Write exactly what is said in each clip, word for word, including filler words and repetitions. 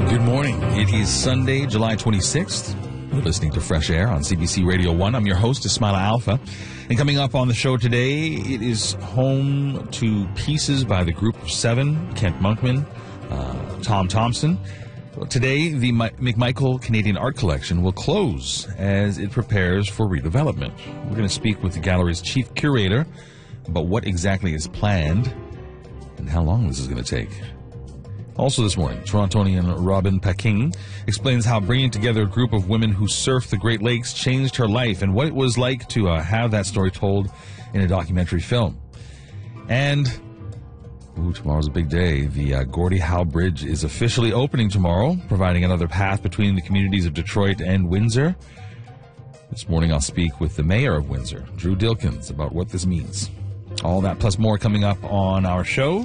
Good morning. It is Sunday, July twenty-sixth. You're listening to Fresh Air on C B C Radio one. I'm your host, Ismaila Alfa. And coming up on the show today, it is home to pieces by the Group of Seven, Kent Monkman, uh, Tom Thompson. Today, the McMichael Canadian Art Collection will close as it prepares for redevelopment. We're going to speak with the gallery's chief curator about what exactly is planned and how long this is going to take. Also this morning, Torontonian Robin Paquin explains how bringing together a group of women who surf the Great Lakes changed her life and what it was like to uh, have that story told in a documentary film. And ooh, tomorrow's a big day. The uh, Gordie Howe Bridge is officially opening tomorrow, providing another path between the communities of Detroit and Windsor. This morning I'll speak with the mayor of Windsor, Drew Dilkens, about what this means. All that plus more coming up on our show.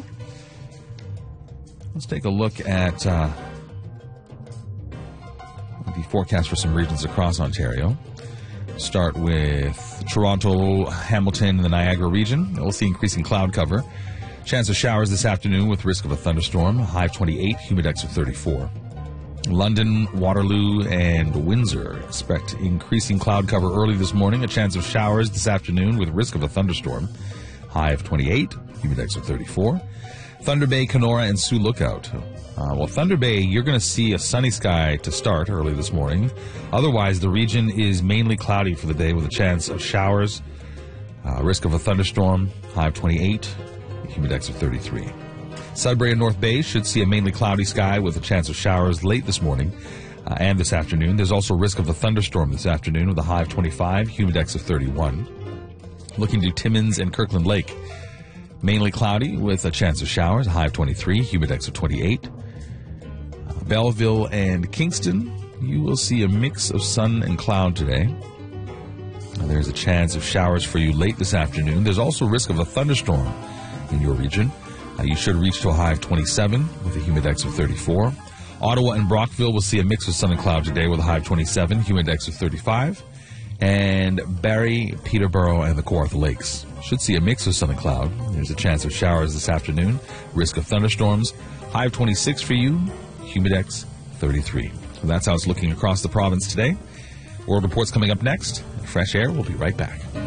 Let's take a look at uh, the forecast for some regions across Ontario. Start with Toronto, Hamilton, and the Niagara region. We'll see increasing cloud cover. Chance of showers this afternoon with risk of a thunderstorm. High of twenty-eight, humidex of thirty-four. London, Waterloo, and Windsor expect increasing cloud cover early this morning. A chance of showers this afternoon with risk of a thunderstorm. High of twenty-eight, humidex of thirty-four. Thunder Bay, Kenora, and Sioux Lookout. Uh, well, Thunder Bay, you're going to see a sunny sky to start early this morning. Otherwise, the region is mainly cloudy for the day with a chance of showers. Uh, risk of a thunderstorm. High of twenty-eight, humidex of thirty-three. Sudbury and North Bay should see a mainly cloudy sky with a chance of showers late this morning uh, and this afternoon. There's also risk of a thunderstorm this afternoon with a high of twenty-five, humidex of thirty-one. Looking to Timmins and Kirkland Lake. Mainly cloudy with a chance of showers, a high of twenty-three, humidex of twenty-eight. Uh, Belleville and Kingston, you will see a mix of sun and cloud today. Uh, there's a chance of showers for you late this afternoon. There's also risk of a thunderstorm in your region. Uh, you should reach to a high of twenty-seven with a humidex of thirty-four. Ottawa and Brockville will see a mix of sun and cloud today with a high of twenty-seven, humidex of thirty-five. And Barrie, Peterborough, and the Kawartha Lakes should see a mix of sun and cloud. There's a chance of showers this afternoon, risk of thunderstorms. High of twenty-six for you, humidex thirty-three. So that's how it's looking across the province today. World Report's coming up next. Fresh Air, we'll be right back.